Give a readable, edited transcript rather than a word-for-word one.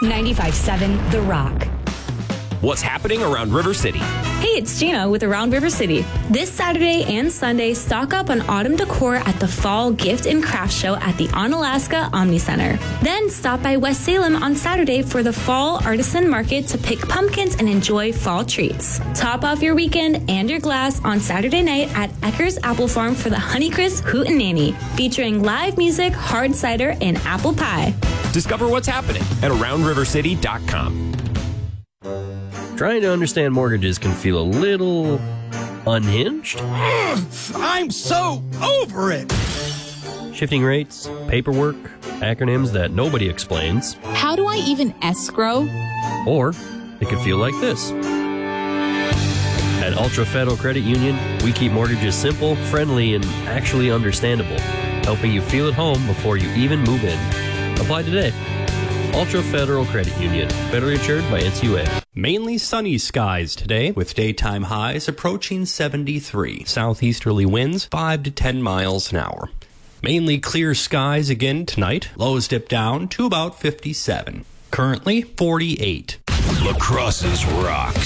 95.7 The Rock. What's happening around River City? Hey, it's Gina with Around River City. This Saturday and Sunday, stock up on autumn decor at the Fall Gift and Craft Show at the Onalaska Omni Center. Then stop by West Salem on Saturday for the Fall Artisan Market to pick pumpkins and enjoy fall treats. Top off your weekend and your glass on Saturday night at Ecker's Apple Farm for the Honeycrisp Hootenanny, featuring live music, hard cider, and apple pie. Discover what's happening at AroundRiverCity.com. Trying to understand mortgages can feel a little unhinged. I'm so over it. Shifting rates, paperwork, acronyms that nobody explains. How do I even escrow? Or it could feel like this. At Ultra Federal Credit Union, we keep mortgages simple, friendly, and actually understandable, helping you feel at home before you even move in. Apply today. Ultra Federal Credit Union, federally insured by NCUA. Mainly sunny skies today, with daytime highs approaching 73. Southeasterly winds 5 to 10 miles an hour. Mainly clear skies again tonight. Lows dip down to about 57. Currently 48. La Crosse's Rock.